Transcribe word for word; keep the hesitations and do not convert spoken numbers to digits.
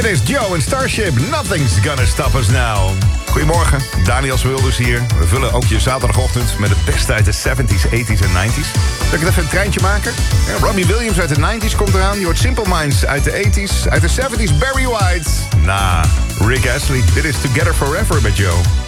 Dit is Joe en Starship. Nothing's gonna stop us now. Goedemorgen, Daniel Wilders hier. We vullen ook je zaterdagochtend met het beste uit de zeventies, tachtiger en negentiger. Zal ik het even een treintje maken? Ja, Robbie Williams uit de negentiger komt eraan. Je hoort Simple Minds uit de tachtiger. Uit de zeventies Barry White. Nah, Rick Astley. Dit is Together Forever met Joe.